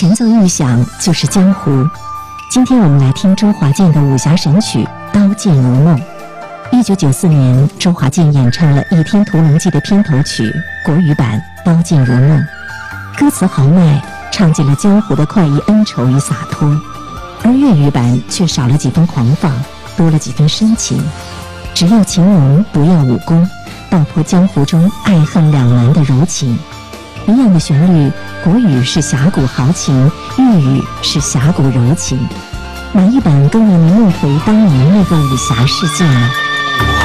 前奏一响就是江湖。今天我们来听周华健的武侠神曲《刀剑如梦》。1994年，周华健演唱了《倚天屠龙记》的片头曲国语版《刀剑如梦》，歌词豪迈，唱尽了江湖的快意恩仇与洒脱，而粤语版却少了几分狂放，多了几分深情。只要情浓，不要武功，道破江湖中爱恨两难的柔情。一样的旋律，国语是侠骨豪情，粤语是侠骨柔情。哪一版更让您梦回当年那个武侠世界呢？